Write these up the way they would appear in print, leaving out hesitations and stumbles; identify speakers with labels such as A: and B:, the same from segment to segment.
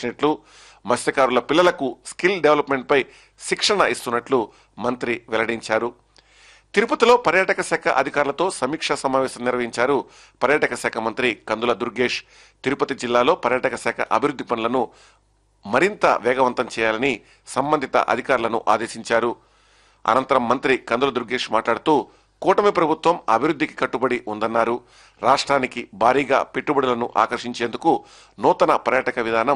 A: చేసినట్లు, మత్స్యకారుల పిల్లలకు స్కిల్ డెవలప్మెంట్ పై శిక్షణ ఇస్తున్నట్లు మంత్రి వెల్లడించారు. తిరుపతిలో పర్యాటక శాఖ అధికారులతో సమీక్షా సమావేశం నిర్వహించారు పర్యాటక శాఖ మంత్రి కందుల దుర్గేష్. తిరుపతి జిల్లాలో పర్యాటక శాఖ అభివృద్ధి పనులను మరింత వేగవంతం చేయాలని సంబంధిత అధికారులను ఆదేశించారు. అనంతరం మంత్రి కందుల దుర్గేష్ మాట్లాడుతూ కూటమి ప్రభుత్వం అభివృద్ధికి కట్టుబడి ఉందన్నారు. రాష్ట్రానికి భారీగా పెట్టుబడులను ఆకర్షించేందుకు నూతన పర్యాటక విధానం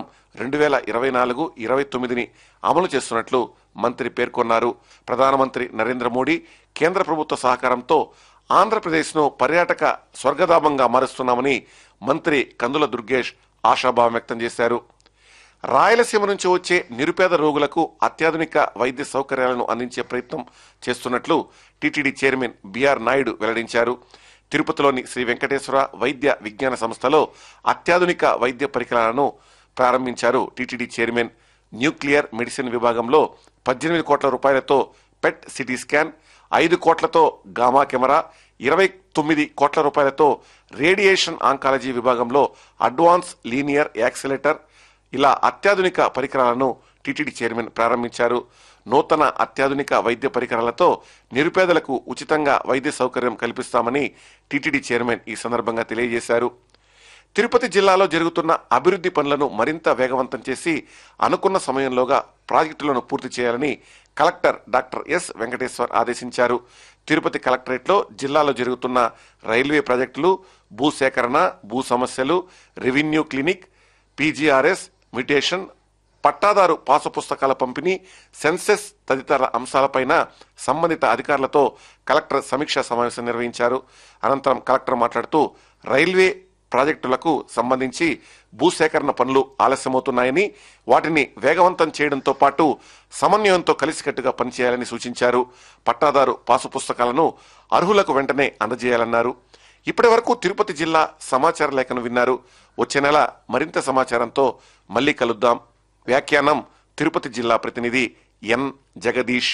A: 2024-29ని అమలు చేస్తున్నట్లు మంత్రి పేర్కొన్నారు. ప్రధానమంత్రి నరేంద్ర మోడీ, కేంద్ర ప్రభుత్వ సహకారంతో ఆంధ్రప్రదేశ్ను పర్యాటక స్వర్గధామంగా మారుస్తున్నామని మంత్రి కందుల దుర్గేష్ ఆశాభావం వ్యక్తం చేశారు. రాయలసీమ నుంచి వచ్చే నిరుపేద రోగులకు అత్యాధునిక వైద్య సౌకర్యాలను అందించే ప్రయత్నం చేస్తున్నట్లు టీటీడీ చైర్మన్ బిఆర్ నాయుడు వెల్లడించారు. తిరుపతిలోని శ్రీ వెంకటేశ్వర వైద్య విజ్ఞాన సంస్థలో అత్యాధునిక వైద్య పరికరాలను ప్రారంభించారు టీటీడీ చైర్మన్. న్యూక్లియర్ మెడిసిన్ విభాగంలో 18 కోట్ల రూపాయలతో పెట్ సిటీ స్కాన్, 5 కోట్లతో గామా కెమెరా, 29 కోట్ల రూపాయలతో రేడియేషన్ ఆంకాలజీ విభాగంలో అడ్వాన్స్ లీనియర్ యాక్సిలేటర్, ఇలా అత్యాధునిక పరికరాలను టీటీడీ చైర్మన్ ప్రారంభించారు. నూతన అత్యాధునిక వైద్య పరికరాలతో నిరుపేదలకు ఉచితంగా వైద్య సౌకర్యం కల్పిస్తామని టీటీడీ చైర్మన్ ఈ సందర్భంగా తెలియజేశారు. తిరుపతి జిల్లాలో జరుగుతున్న అభివృద్ధి పనులను మరింత వేగవంతం చేసి అనుకున్న సమయంలోగా ప్రాజెక్టులను పూర్తి చేయాలని కలెక్టర్ డాక్టర్ ఎస్ వెంకటేశ్వర్ ఆదేశించారు. తిరుపతి కలెక్టరేట్లో జిల్లాలో జరుగుతున్న రైల్వే ప్రాజెక్టులు, భూసేకరణ, భూ సమస్యలు, రెవెన్యూ క్లినిక్, పీజీఆర్ఎస్, మ్యూటేషన్, పట్టాదారు పాసు పుస్తకాల పంపిణీ, సెన్సెస్ తదితర అంశాలపైన సంబంధిత అధికారులతో కలెక్టర్ సమీక్షా సమావేశం నిర్వహించారు. అనంతరం కలెక్టర్ మాట్లాడుతూ రైల్వే ప్రాజెక్టులకు సంబంధించి భూసేకరణ పనులు ఆలస్యమవుతున్నాయని, వాటిని వేగవంతం చేయడంతో పాటు సమన్వయంతో కలిసికట్టుగా పనిచేయాలని సూచించారు. పట్టాదారు పాసు పుస్తకాలను అర్హులకు వెంటనే అందజేయాలన్నారు. ఇప్పటి వరకు తిరుపతి జిల్లా సమాచార లేఖను విన్నారు. వచ్చే నెల మరింత సమాచారంతో మళ్లీ కలుద్దాం. వ్యాఖ్యానం తిరుపతి జిల్లా ప్రతినిధి ఎన్ జగదీష్.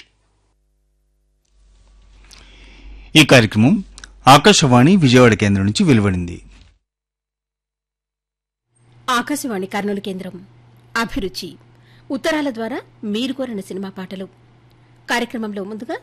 B: ఈ కార్యక్రమం ఆకాశవాణి విజయవాడ కేంద్రం నుంచి వెలువడింది.
C: ఆకాశవాణి కర్నూలు కేంద్రం. అభిరుచి ఉత్తరాల ద్వారా మీరు కోరిన సినిమా పాటలు కార్యక్రమంలో ముందుగా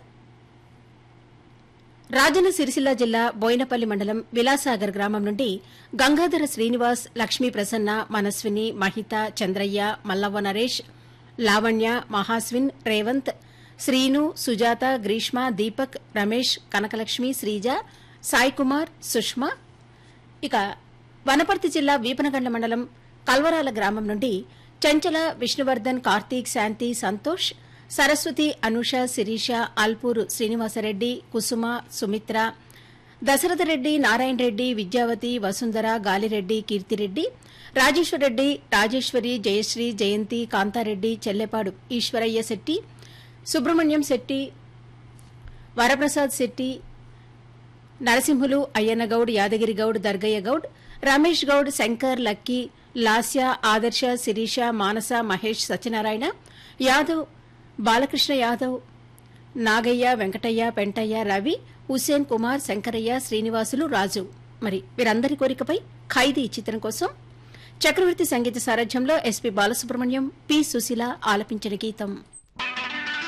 C: రాజన్న సిరిసిల్ల జిల్లా బోయినపల్లి మండలం విలాసాగర్ గ్రామం నుండి గంగాధర శ్రీనివాస్, లక్ష్మీ ప్రసన్న, మనస్విని, మహిత, చంద్రయ్య, మల్లవ్వ నరేష్, లావణ్య, మహాస్విన్, రేవంత్, శ్రీను, సుజాత, గ్రీష్మ, దీపక్, రమేష్, కనకలక్ష్మి, శ్రీజ, సాయి కుమార్, సుష్మా. ఇక వనపర్తి జిల్లా వీపనగండ్ల మండలం కల్వరాల గ్రామం నుండి చంచల, విష్ణువర్ధన్, కార్తీక్, శాంతి, సంతోష్, సరస్వతి, అనుష, శిరీష, అల్పూరు శ్రీనివాసరెడ్డి, కుసుమ, సుమిత్ర, దశరథరెడ్డి, నారాయణ రెడ్డి, విద్యావతి, వసుంధర, గాలిరెడ్డి, కీర్తిరెడ్డి, రాజేశ్వరరెడ్డి, రాజేశ్వరి, జయశ్రీ, జయంతి, కాంతారెడ్డి, చెల్లెపాడు ఈశ్వరయ్య శెట్టి, సుబ్రహ్మణ్యం శెట్టి, వరప్రసాద్ శెట్టి, నరసింహులు, అయ్యన్నగౌడ్, యాదగిరి గౌడ్, దర్గయ్య గౌడ్, రమేష్ గౌడ్, శంకర్, లక్కీ, లాస్య, ఆదర్శ, శిరీష, మానస, మహేష్, సత్యనారాయణ యాదవ్, బాలకృష్ణ యాదవ్, నాగయ్య, వెంకటయ్య, పెంటయ్య, రవి, హుసేన్ కుమార్, శంకరయ్య, శ్రీనివాసులు, రాజు. మరి వీరందరి కోరికపై ఖైదీ చిత్రం కోసం చక్రవర్తి సంగీత సారథ్యంలో ఎస్పీ బాలసుబ్రహ్మణ్యం, పి. సుశీల ఆలపించిన గీతం.